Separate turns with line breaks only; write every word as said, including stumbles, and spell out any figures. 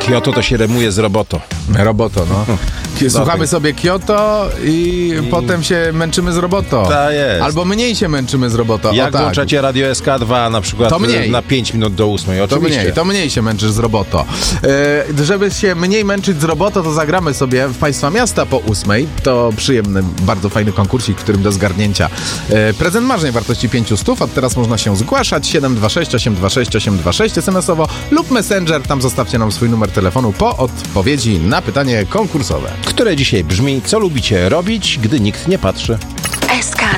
Kyoto to się remuje z roboto.
Roboto, no. Słuchamy sobie Kyoto i, I potem się męczymy z roboto.
Ta jest.
Albo mniej się męczymy z roboto.
Jak
o, tak.
włączacie Radio S K dwa na przykład
to mniej.
na pięć minut do ósmej,
to
oczywiście.
mniej, to mniej się męczysz z roboto. E, żeby się mniej męczyć z roboto, to zagramy sobie w Państwa Miasta po ósmej. To przyjemny, bardzo fajny konkursik, w którym do zgarnięcia e, prezent marzeń wartości pięciu stów. Od teraz można się zgłaszać siedem dwa sześć osiem dwa sześć osiem dwa sześć es em es owo lub Messenger. Tam zostawcie nam swój numer telefonu po odpowiedzi na pytanie konkursowe.
Które dzisiaj brzmi: co lubicie robić, gdy nikt nie patrzy?
S K